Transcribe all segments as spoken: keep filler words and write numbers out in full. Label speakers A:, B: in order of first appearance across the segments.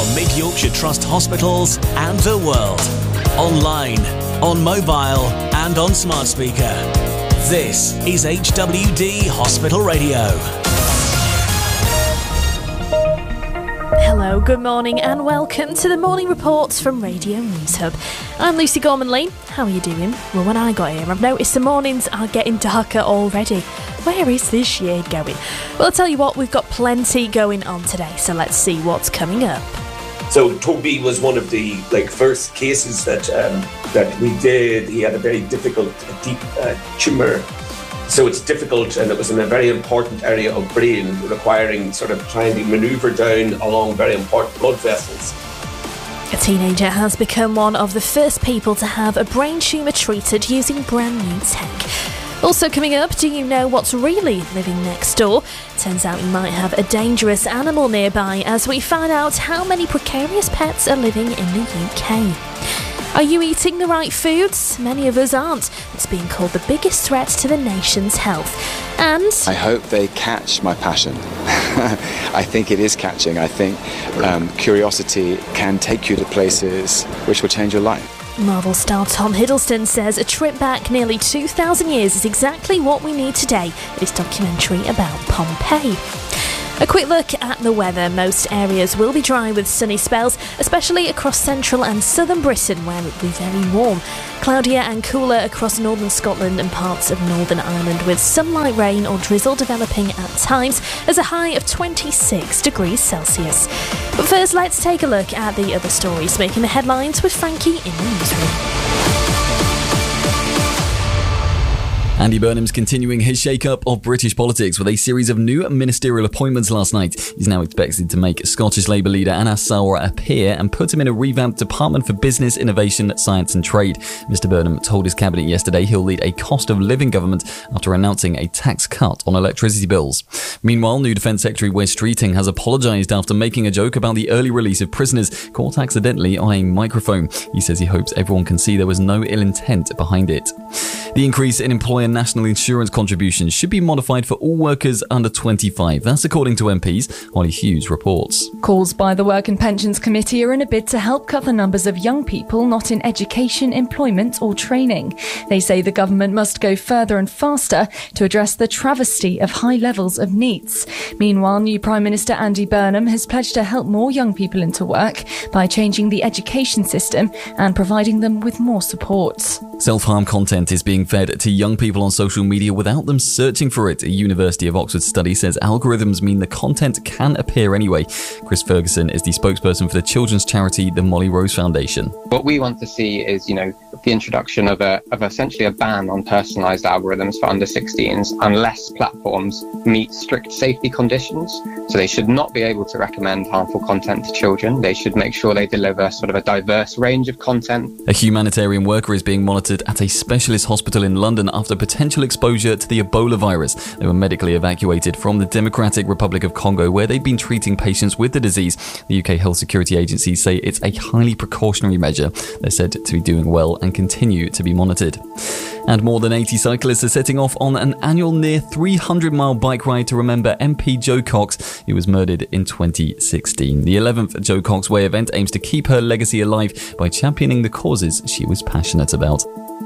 A: Mid Yorkshire Trust hospitals and the world. Online, on mobile and on smart speaker. This is H W D Hospital Radio.
B: Hello, good morning and welcome to the morning reports from Radio News Hub. I'm Lucy Gorman-Lee. How are you doing? Well, when I got here, I've noticed the mornings are getting darker already. Where is this shade going? Well, I'll tell you what, we've got plenty going on today, so let's see what's coming up.
C: So Toby was one of the like first cases that um, that we did. He had a very difficult, deep uh, tumour. So it's difficult, and it was in a very important area of brain, requiring sort of trying to manoeuvre down along very important blood vessels.
B: A teenager has become one of the first people to have a brain tumour treated using brand new tech. Also coming up, do you know what's really living next door? Turns out you might have a dangerous animal nearby as we find out how many precarious pets are living in the U K. Are you eating the right foods? Many of us aren't. It's being called the biggest threat to the nation's health. And
D: I hope they catch my passion. I think it is catching. I think um, curiosity can take you to places which will change your life.
B: Marvel star Tom Hiddleston says a trip back nearly two thousand years is exactly what we need today in his documentary about Pompeii. A quick look at the weather. Most areas will be dry with sunny spells, especially across central and southern Britain where it will be very warm. Cloudier and cooler across northern Scotland and parts of Northern Ireland with some light rain or drizzle developing at times as a high of twenty-six degrees Celsius. But first, let's take a look at the other stories making the headlines with Frankie in the newsroom.
E: Andy Burnham's continuing his shake-up of British politics with a series of new ministerial appointments last night. He's now expected to make Scottish Labour leader Anna Sawar appear and put him in a revamped Department for Business, Innovation, Science and Trade. Mister Burnham told his cabinet yesterday he'll lead a cost-of-living government after announcing a tax cut on electricity bills. Meanwhile, new Defence Secretary Wes Streeting has apologised after making a joke about the early release of prisoners caught accidentally on a microphone. He says he hopes everyone can see there was no ill intent behind it. The increase in employer national insurance contributions should be modified for all workers under twenty-five. That's according to M Ps. Holly Hughes reports.
F: Calls by the Work and Pensions Committee are in a bid to help cut the numbers of young people not in education, employment or training. They say the government must go further and faster to address the travesty of high levels of NEETs. Meanwhile, new Prime Minister Andy Burnham has pledged to help more young people into work by changing the education system and providing them with more support.
E: Self-harm content is being fed to young people on social media without them searching for it. A University of Oxford study says algorithms mean the content can appear anyway. Chris Ferguson is the spokesperson for the children's charity, the Molly Rose Foundation.
G: What we want to see is, you know, the introduction of a of essentially a ban on personalised algorithms for under sixteens unless platforms meet strict safety conditions. So they should not be able to recommend harmful content to children. They should make sure they deliver sort of a diverse range of content.
E: A humanitarian worker is being monitored at a specialist hospital in London after potential exposure to the Ebola virus. They were medically evacuated from the Democratic Republic of Congo, where they'd been treating patients with the disease. The U K health security agencies say it's a highly precautionary measure. They're said to be doing well and continue to be monitored. And more than eighty cyclists are setting off on an annual near three hundred mile bike ride to remember M P Jo Cox, who was murdered in twenty sixteen. The eleventh Jo Cox Way event aims to keep her legacy alive by championing the causes she was passionate about.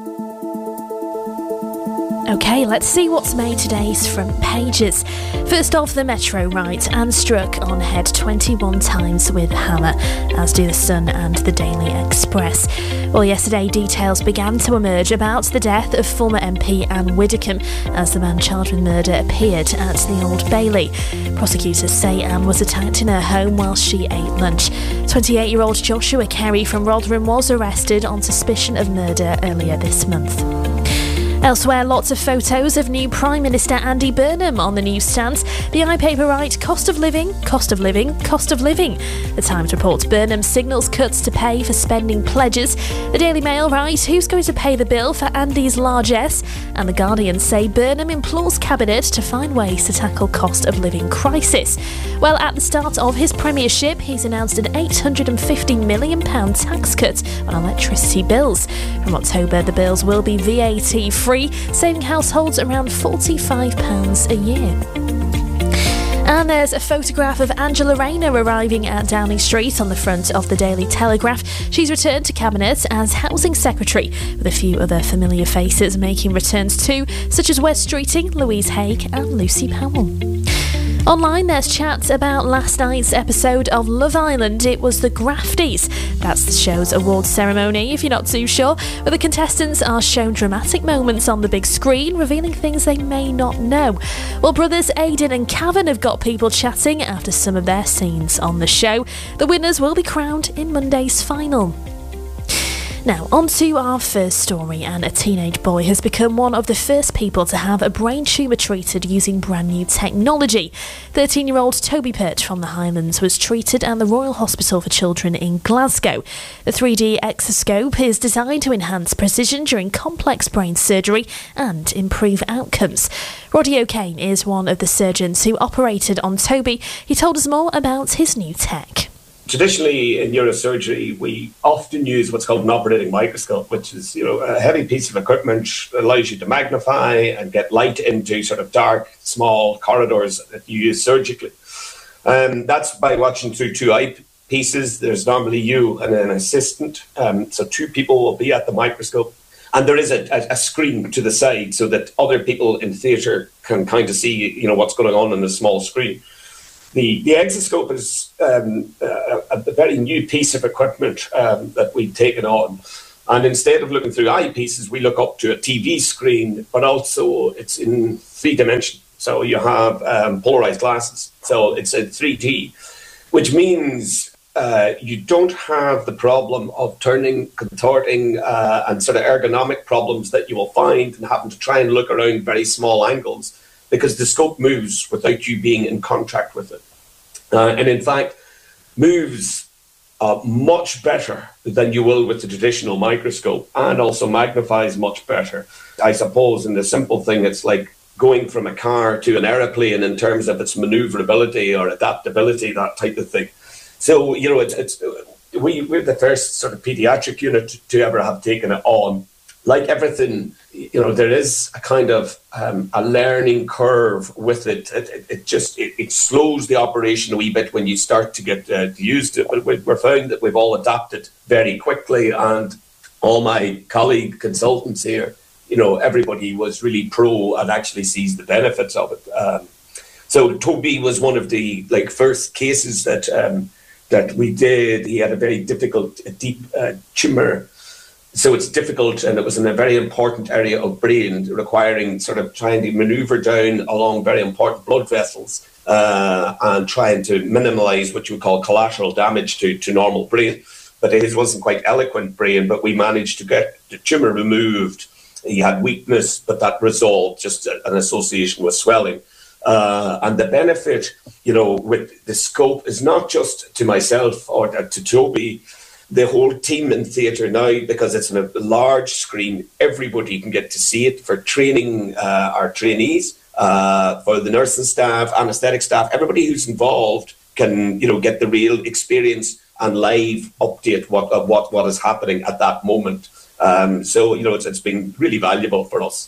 B: OK, let's see what's made today's front pages. First off, the Metro right and struck on head twenty-one times with hammer, as do the Sun and the Daily Express. Well, yesterday details began to emerge about the death of former M P Anne Widdecombe as the man charged with murder appeared at the Old Bailey. Prosecutors say Anne was attacked in her home while she ate lunch. twenty-eight-year-old Joshua Kerry from Rotherham was arrested on suspicion of murder earlier this month. Elsewhere, lots of photos of new Prime Minister Andy Burnham on the newsstands. The iPaper write, cost of living, cost of living, cost of living. The Times reports Burnham signals cuts to pay for spending pledges. The Daily Mail writes, who's going to pay the bill for Andy's largesse? And The Guardian say Burnham implores Cabinet to find ways to tackle cost of living crisis. Well, at the start of his premiership, he's announced an eight hundred fifty million pounds tax cut on electricity bills. From October, the bills will be V A T free, saving households around forty-five pounds a year. And there's a photograph of Angela Rayner arriving at Downing Street on the front of the Daily Telegraph. She's returned to Cabinet as Housing Secretary, with a few other familiar faces making returns too, such as Wes Streeting, Louise Haigh and Lucy Powell. Online, there's chat about last night's episode of Love Island. It was the Grafties. That's the show's awards ceremony, if you're not too sure, where the contestants are shown dramatic moments on the big screen, revealing things they may not know. Well, brothers Aidan and Cavan have got people chatting after some of their scenes on the show. The winners will be crowned in Monday's final. Now, on to our first story, and a teenage boy has become one of the first people to have a brain tumour treated using brand new technology. thirteen-year-old Toby Perch from the Highlands was treated at the Royal Hospital for Children in Glasgow. The three D exoscope is designed to enhance precision during complex brain surgery and improve outcomes. Roddy O'Kane is one of the surgeons who operated on Toby. He told us more about his new tech.
C: Traditionally, in neurosurgery, we often use what's called an operating microscope, which is, you know, a heavy piece of equipment that allows you to magnify and get light into sort of dark, small corridors that you use surgically. Um, that's by watching through two eyepieces. There's normally you and an assistant, um, so two people will be at the microscope. And there is a, a, a screen to the side so that other people in theatre can kind of see, you know, what's going on on the small screen. The, the exoscope is um, a, a very new piece of equipment um, that we've taken on. And instead of looking through eyepieces, we look up to a T V screen, but also it's in three dimension. So you have um, polarized glasses. So it's a three D, which means uh, you don't have the problem of turning, contorting, uh, and sort of ergonomic problems that you will find and having to try and look around very small angles, because the scope moves without you being in contact with it. Uh, and in fact, moves uh, much better than you will with the traditional microscope, and also magnifies much better. I suppose in the simple thing, it's like going from a car to an aeroplane in terms of its maneuverability or adaptability, that type of thing. So, you know, it's, it's we, we're the first sort of paediatric unit to ever have taken it on. Like everything, you know, there is a kind of um, a learning curve with it. It, it, it just it, it slows the operation a wee bit when you start to get uh, used to it. But we're found that we've all adapted very quickly, and all my colleague consultants here, you know, everybody was really pro and actually sees the benefits of it. Um, so Toby was one of the like first cases that um, that we did. He had a very difficult, deep uh, tumour. So it's difficult, and it was in a very important area of brain, requiring sort of trying to maneuver down along very important blood vessels uh, and trying to minimise what you would call collateral damage to, to normal brain. But his wasn't quite eloquent brain, but we managed to get the tumour removed. He had weakness, but that resolved, just an association with swelling. Uh, and the benefit, you know, with the scope is not just to myself or to Toby, the whole team in theatre now, because it's on a large screen, everybody can get to see it. For training uh, our trainees, uh, for the nursing staff, anaesthetic staff, everybody who's involved can, you know, get the real experience and live update what of what, what is happening at that moment. Um, so, you know, it's, it's been really valuable for us.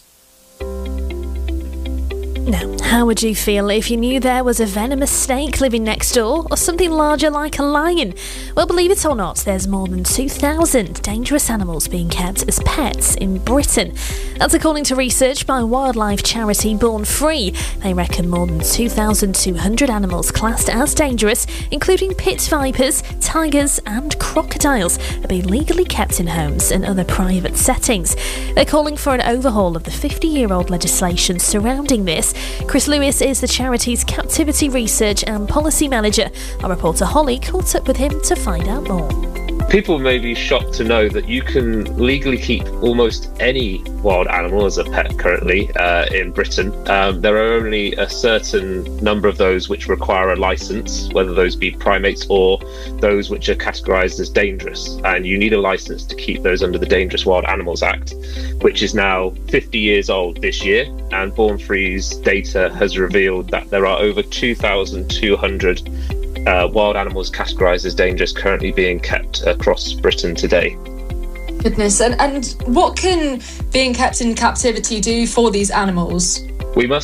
B: Now, how would you feel if you knew there was a venomous snake living next door, or something larger like a lion? Well, believe it or not, there's more than two thousand dangerous animals being kept as pets in Britain. That's according to research by wildlife charity Born Free. They reckon more than two thousand two hundred animals classed as dangerous, including pit vipers, tigers and crocodiles, are being legally kept in homes and other private settings. They're calling for an overhaul of the fifty-year-old legislation surrounding this. Chris Lewis is the charity's captivity research and policy manager. Our reporter Holly caught up with him to find out more.
H: People may be shocked to know that you can legally keep almost any wild animal as a pet currently uh, in Britain. Um, there are only a certain number of those which require a licence, whether those be primates or those which are categorised as dangerous. And you need a licence to keep those under the Dangerous Wild Animals Act, which is now fifty years old this year. And Born Free's data has revealed that there are over two thousand two hundred Uh, wild animals categorised as dangerous currently being kept across Britain today.
I: Goodness, and, and what can being kept in captivity do for these animals?
H: We must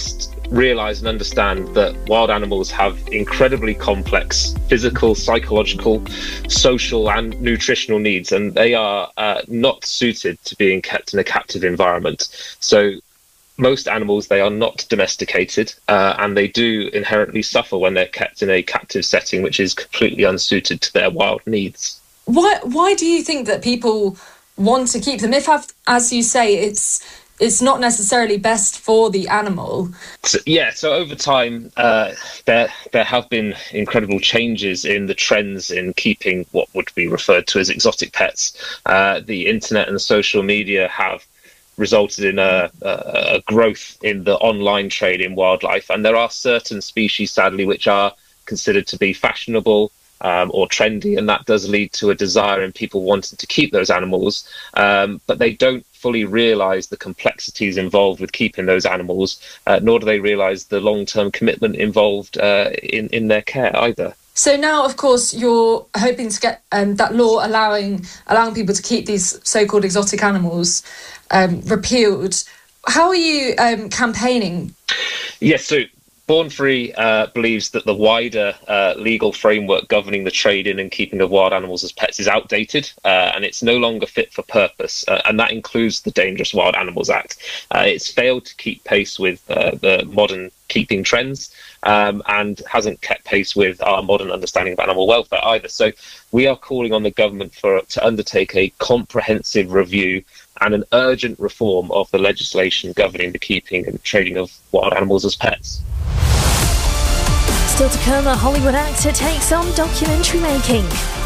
H: realise and understand that wild animals have incredibly complex physical, psychological, social and nutritional needs, and they are uh, not suited to being kept in a captive environment. So most animals, they are not domesticated, uh, and they do inherently suffer when they're kept in a captive setting, which is completely unsuited to their wild needs.
I: Why, why do you think that people want to keep them? If, as you say, it's it's not necessarily best for the animal.
H: So, yeah, so over time, uh, there there have been incredible changes in the trends in keeping what would be referred to as exotic pets. Uh, the internet and social media have resulted in a, a, a growth in the online trade in wildlife, and there are certain species, sadly, which are considered to be fashionable Um, or trendy, and that does lead to a desire in people wanting to keep those animals, um, but they don't fully realise the complexities involved with keeping those animals, uh, nor do they realise the long-term commitment involved uh, in, in their care either.
I: So now, of course, you're hoping to get um, that law allowing allowing people to keep these so-called exotic animals um, repealed. How are you um, campaigning?
H: Yes, so Born Free uh, believes that the wider uh, legal framework governing the trade in and keeping of wild animals as pets is outdated, uh, and it's no longer fit for purpose, uh, and that includes the Dangerous Wild Animals Act. Uh, it's failed to keep pace with uh, the modern keeping trends, um, and hasn't kept pace with our modern understanding of animal welfare either. So we are calling on the government for to undertake a comprehensive review and an urgent reform of the legislation governing the keeping and trading of wild animals as pets.
B: Still to come, a Hollywood actor takes on documentary making.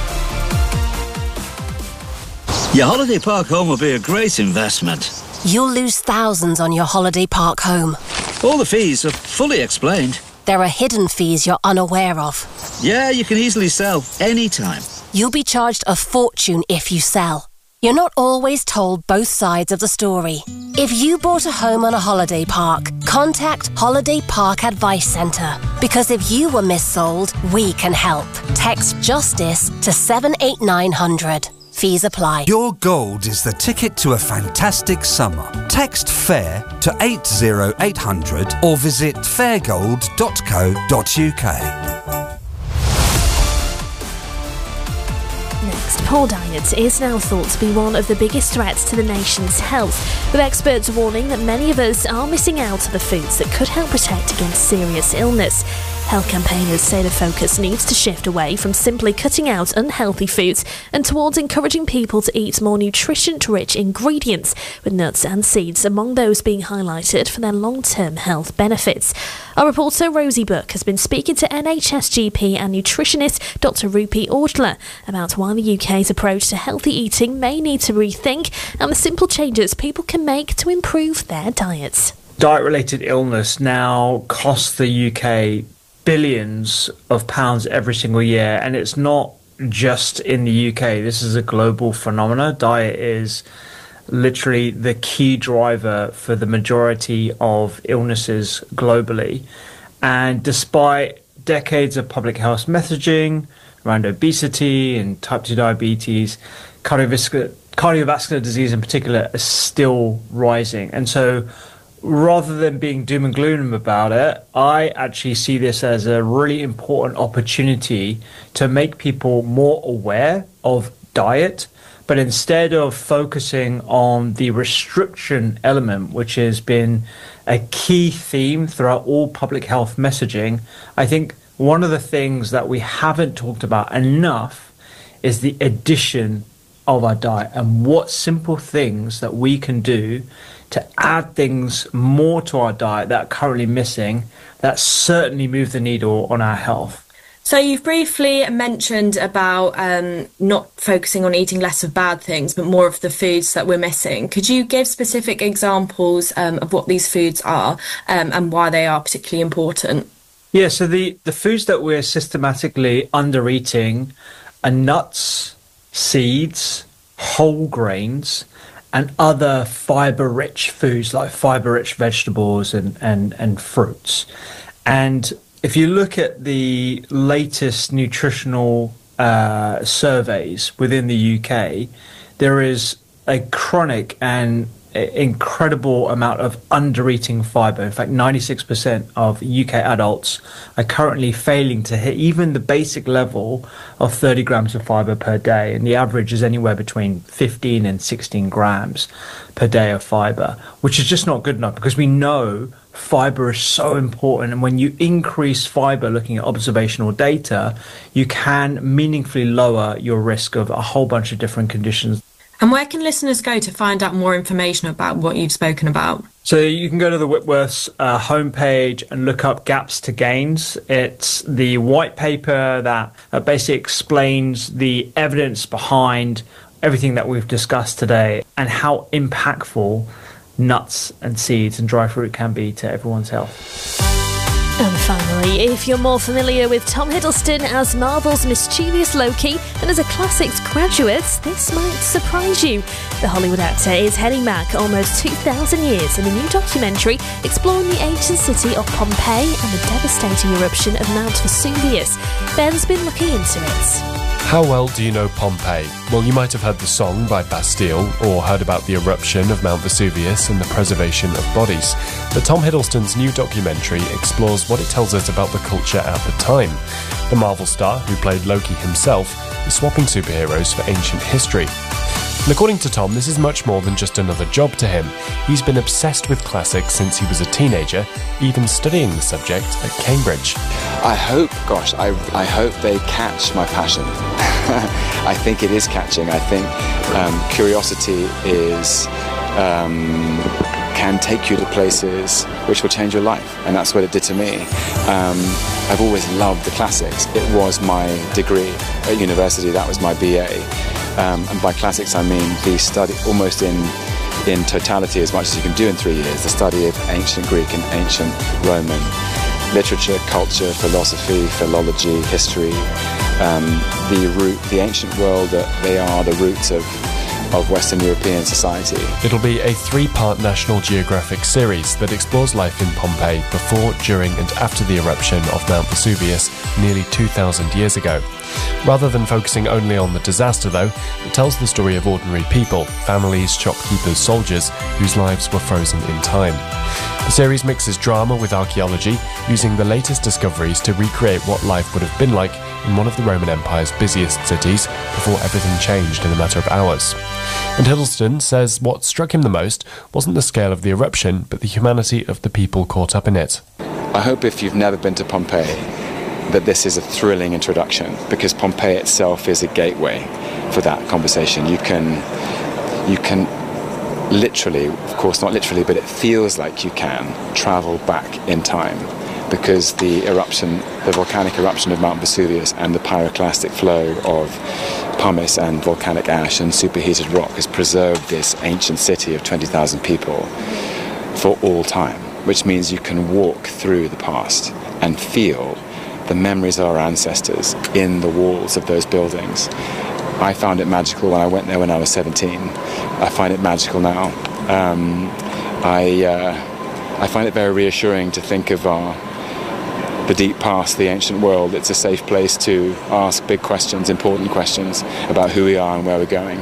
J: Your holiday park home will be a great investment.
K: You'll lose thousands on your holiday park home.
J: All the fees are fully explained.
K: There are hidden fees you're unaware of.
J: Yeah, you can easily sell anytime.
K: You'll be charged a fortune if you sell. You're not always told both sides of the story. If you bought a home on a holiday park, contact Holiday Park Advice Centre. Because if you were missold, we can help. Text JUSTICE to seven eight nine hundred. Fees apply.
L: Your gold is the ticket to a fantastic summer. Text FAIR to eight zero eight hundred or visit fairgold dot co dot uk.
B: Next, poor diet is now thought to be one of the biggest threats to the nation's health, with experts warning that many of us are missing out on the foods that could help protect against serious illness. Health campaigners say the focus needs to shift away from simply cutting out unhealthy foods and towards encouraging people to eat more nutrition-rich ingredients, with nuts and seeds among those being highlighted for their long-term health benefits. Our reporter Rosie Buck has been speaking to N H S G P and nutritionist Doctor Rupi Aujla about why the U K's approach to healthy eating may need to rethink and the simple changes people can make to improve their diets.
M: Diet-related illness now costs the U K billions of pounds every single year, and it's not just in the U K. This is a global phenomenon. Diet is literally the key driver for the majority of illnesses globally. And despite decades of public health messaging around obesity and type two diabetes, cardiovascular, cardiovascular disease in particular is still rising. And so rather than being doom and gloom about it, I actually see this as a really important opportunity to make people more aware of diet, but instead of focusing on the restriction element, which has been a key theme throughout all public health messaging, I think one of the things that we haven't talked about enough is the addition of our diet and what simple things that we can do to add things more to our diet that are currently missing that certainly move the needle on our health.
N: So you've briefly mentioned about um, not focusing on eating less of bad things, but more of the foods that we're missing. Could you give specific examples um, of what these foods are um, and why they are particularly important?
M: Yeah, so the, the foods that we're systematically under-eating are nuts, seeds, whole grains, and other fibre-rich foods like fibre-rich vegetables and, and, and fruits. And if you look at the latest nutritional uh, surveys within the U K, there is a chronic and incredible amount of under-eating fibre. In fact, ninety-six percent of U K adults are currently failing to hit even the basic level of thirty grams of fibre per day, and the average is anywhere between fifteen and sixteen grams per day of fibre, which is just not good enough, because we know fibre is so important, and when you increase fibre, looking at observational data, you can meaningfully lower your risk of a whole bunch of different conditions.
N: And where can listeners go to find out more information about what you've spoken about?
M: So you can go to the Whitworth's uh, homepage and look up Gaps to Gains. It's the white paper that uh, basically explains the evidence behind everything that we've discussed today and how impactful nuts and seeds and dry fruit can be to everyone's health.
B: And finally, if you're more familiar with Tom Hiddleston as Marvel's mischievous Loki than as a classics graduate, this might surprise you. The Hollywood actor is heading back almost two thousand years in a new documentary exploring the ancient city of Pompeii and the devastating eruption of Mount Vesuvius. Ben's been looking into it.
O: How well do you know Pompeii? Well, you might have heard the song by Bastille or heard about the eruption of Mount Vesuvius and the preservation of bodies. But Tom Hiddleston's new documentary explores what it tells us about the culture at the time. The Marvel star, who played Loki himself, is swapping superheroes for ancient history. And according to Tom, this is much more than just another job to him. He's been obsessed with classics since he was a teenager, even studying the subject at Cambridge.
D: I hope, gosh, I, I hope they catch my passion. I think it is catching. I think um, curiosity is um, can take you to places which will change your life, and that's what it did to me. Um, I've always loved the classics. It was my degree at university. That was my B A. Um, and by classics I mean the study, almost in in totality as much as you can do in three years, the study of ancient Greek and ancient Roman literature, culture, philosophy, philology, history, um, the root, the ancient world that they are the roots of of Western European society.
O: It'll be a three-part National Geographic series that explores life in Pompeii before, during and after the eruption of Mount Vesuvius nearly two thousand years ago. Rather than focusing only on the disaster though, it tells the story of ordinary people, families, shopkeepers, soldiers, whose lives were frozen in time. The series mixes drama with archaeology, using the latest discoveries to recreate what life would have been like in one of the Roman Empire's busiest cities before everything changed in a matter of hours. And Hiddleston says what struck him the most wasn't the scale of the eruption, but the humanity of the people caught up in it.
D: I hope if you've never been to Pompeii, that this is a thrilling introduction, because Pompeii itself is a gateway for that conversation. You can, you can literally, of course not literally, but it feels like you can travel back in time, because the eruption, the volcanic eruption of Mount Vesuvius and the pyroclastic flow of pumice and volcanic ash and superheated rock has preserved this ancient city of twenty thousand people for all time, which means you can walk through the past and feel the memories of our ancestors in the walls of those buildings. I found it magical when I went there when I was seventeen. I find it magical now. Um, I, uh, I find it very reassuring to think of our, the deep past, the ancient world. It's a safe place to ask big questions, important questions about who we are and where we're going.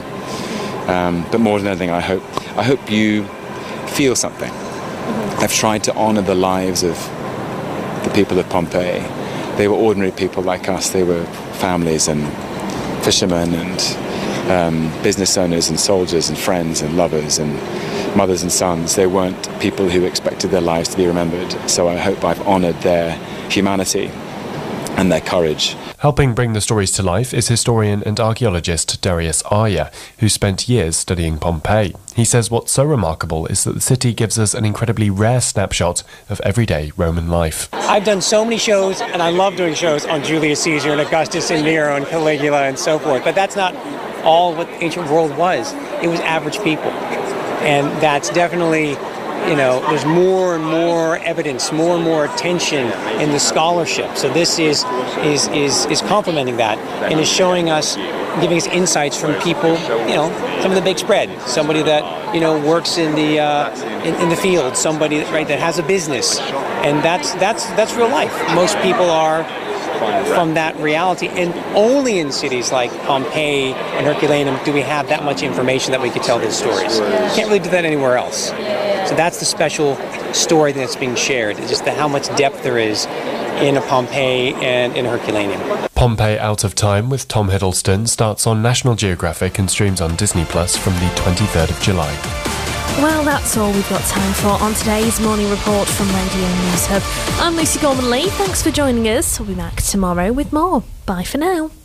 D: Um, but more than anything, I hope, I hope you feel something. I've tried to honour the lives of the people of Pompeii. They were ordinary people like us. They were families and fishermen and um, business owners and soldiers and friends and lovers and mothers and sons. They weren't people who expected their lives to be remembered. So I hope I've honoured their humanity and their courage.
O: Helping bring the stories to life is historian and archaeologist Darius Arya, who spent years studying Pompeii. He says what's so remarkable is that the city gives us an incredibly rare snapshot of everyday Roman life.
P: I've done so many shows, and I love doing shows on Julius Caesar and Augustus and Nero and Caligula and so forth, but that's not all what the ancient world was. It was average people. And that's definitely, you know, there's more and more evidence, more and more attention in the scholarship. So this is is is is complementing that and is showing us, giving us insights from people, you know, some of the big spread, somebody that, you know, works in the uh, in, in the field, somebody right that has a business, and that's that's that's real life. Most people are from that reality. And only in cities like Pompeii and Herculaneum do we have that much information that we could tell those stories. You can't really do that anywhere else. So that's the special story that's being shared, it's just the, how much depth there is in a Pompeii and in Herculaneum.
O: Pompeii Out of Time with Tom Hiddleston starts on National Geographic and streams on Disney Plus from the twenty-third of July.
B: Well, that's all we've got time for on today's Morning Report from Radio News Hub. I'm Lucy Gorman-Lee. Thanks for joining us. We'll be back tomorrow with more. Bye for now.